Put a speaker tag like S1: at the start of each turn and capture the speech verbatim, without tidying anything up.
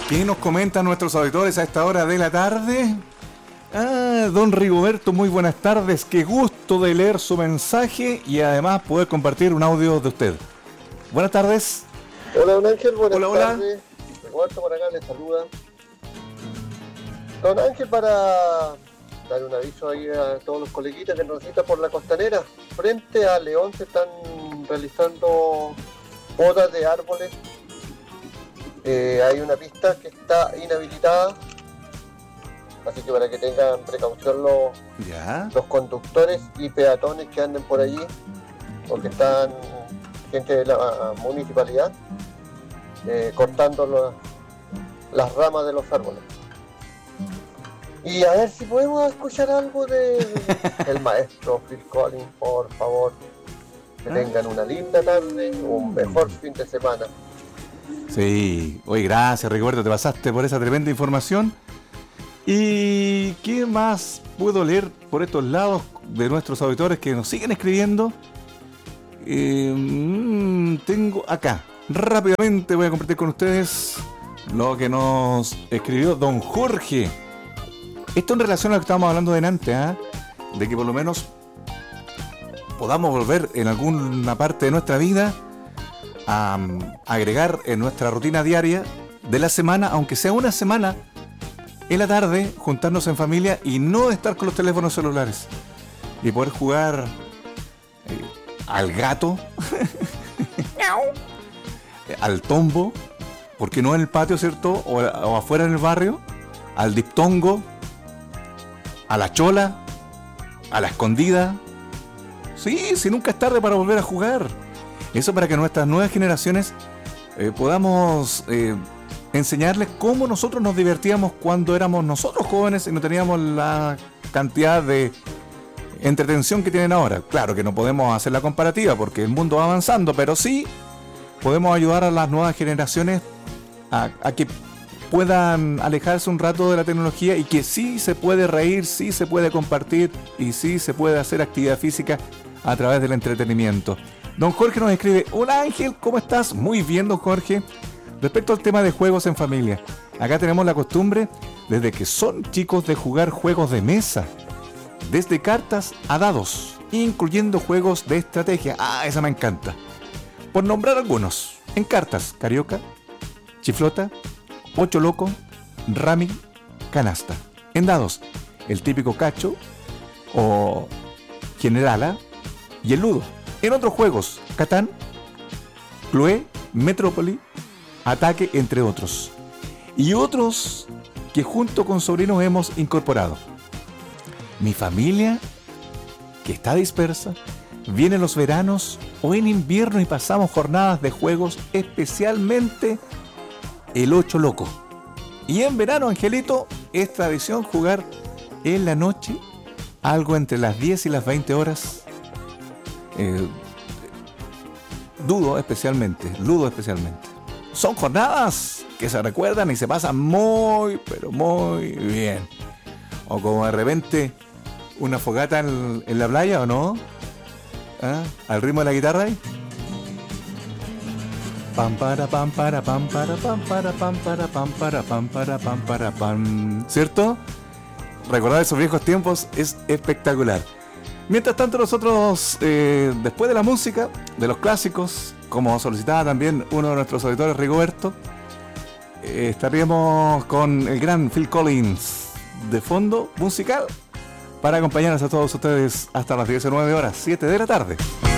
S1: ¿Qué nos comentan nuestros auditores a esta hora de la tarde? Ah, don Rigoberto, muy buenas tardes. Qué gusto de leer su mensaje y además poder compartir un audio de usted. Buenas tardes.
S2: Hola, don Ángel, buenas
S1: hola, hola.
S2: tardes. Rigoberto por acá les saluda. Don Ángel, para dar un aviso ahí a todos los coleguitas que nos necesitan por la costanera. Frente a León se están realizando podas de árboles. Eh, hay una pista que está inhabilitada, así que para que tengan precaución los,
S1: ¿Ya?
S2: los conductores y peatones que anden por allí, porque están gente de la municipalidad eh, cortando los, las ramas de los árboles. Y a ver si podemos escuchar algo de el maestro Phil Collins, por favor. Que tengan una linda tarde, un mejor fin de semana.
S1: Sí, oye, gracias Rigoberto, te pasaste por esa tremenda información. ¿Y qué más puedo leer por estos lados de nuestros auditores que nos siguen escribiendo? Eh, mm, tengo acá, rápidamente voy a compartir con ustedes lo que nos escribió don Jorge. Esto en relación a lo que estábamos hablando delante, ¿eh? De que por lo menos podamos volver en alguna parte de nuestra vida a um, agregar en nuestra rutina diaria de la semana, aunque sea una semana, en la tarde, juntarnos en familia y no estar con los teléfonos celulares y poder jugar eh, al gato, al tombo, porque no en el patio, ¿cierto? O, o afuera en el barrio, al diptongo, a la chola, a la escondida. Sí, si nunca es tarde para volver a jugar. Eso para que nuestras nuevas generaciones eh, podamos eh, enseñarles cómo nosotros nos divertíamos cuando éramos nosotros jóvenes y no teníamos la cantidad de entretención que tienen ahora. Claro que no podemos hacer la comparativa porque el mundo va avanzando, pero sí podemos ayudar a las nuevas generaciones a, a que puedan alejarse un rato de la tecnología y que sí se puede reír, sí se puede compartir y sí se puede hacer actividad física a través del entretenimiento. Don Jorge nos escribe: hola Ángel, ¿cómo estás? Muy bien, don Jorge. Respecto al tema de juegos en familia, acá tenemos la costumbre desde que son chicos de jugar juegos de mesa, desde cartas a dados, incluyendo juegos de estrategia. Ah, esa me encanta. Por nombrar algunos: en cartas, carioca, chiflota, ocho loco, rami, canasta. En dados, el típico cacho o generala y el ludo. En otros juegos, Catán, Clué, Metrópoli, Ataque, entre otros. Y otros que junto con sobrinos hemos incorporado. Mi familia, que está dispersa, viene en los veranos o en invierno y pasamos jornadas de juegos, especialmente el ocho loco. Y en verano, Angelito, es tradición jugar en la noche, algo entre las diez y las veinte horas. Eh, dudo especialmente, ludo especialmente. Son jornadas que se recuerdan y se pasan muy, pero muy bien. O como de repente una fogata en, en la playa, ¿o no? ¿Ah? Al ritmo de la guitarra ahí. Pam para pam para pam para pam para pam para pam para pam para pam para pam. ¿Cierto? Recordar esos viejos tiempos es espectacular. Mientras tanto nosotros, eh, después de la música, de los clásicos, como solicitaba también uno de nuestros auditores, Rigoberto, eh, estaríamos con el gran Phil Collins de fondo musical para acompañarnos a todos ustedes hasta las diecinueve horas, siete de la tarde.